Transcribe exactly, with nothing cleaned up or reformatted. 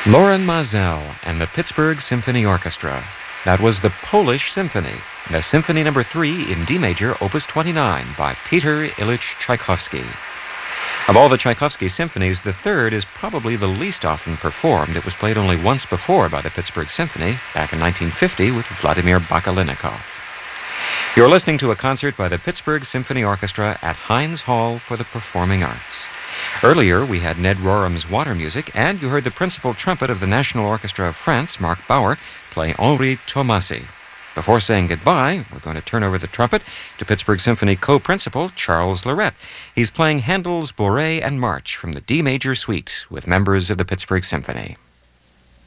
Loren Maazel and the Pittsburgh Symphony Orchestra. That was the Polish Symphony, the Symphony Number three in D major, Opus twenty-nine, by Peter Ilyich Tchaikovsky. Of all the Tchaikovsky symphonies, the third is probably the least often performed. It was played only once before by the Pittsburgh Symphony, back in nineteen fifty with Vladimir Bakalinnikov. You're listening to a concert by the Pittsburgh Symphony Orchestra at Heinz Hall for the Performing Arts. Earlier, we had Ned Rorem's water music, and you heard the principal trumpet of the National Orchestra of France, Marc Bauer, play Henri Tomassi. Before saying goodbye, we're going to turn over the trumpet to Pittsburgh Symphony co-principal Charles Lorette. He's playing Handel's Bourrée and March from the D major suite with members of the Pittsburgh Symphony.